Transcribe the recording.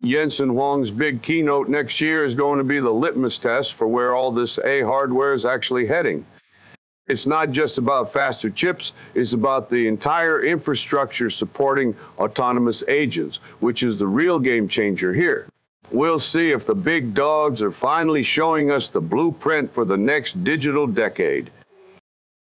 Jensen Huang's big keynote next year is going to be the litmus test for where all this A hardware is actually heading. It's not just about faster chips, it's about the entire infrastructure supporting autonomous agents, which is the real game changer here. We'll see if the big dogs are finally showing us the blueprint for the next digital decade.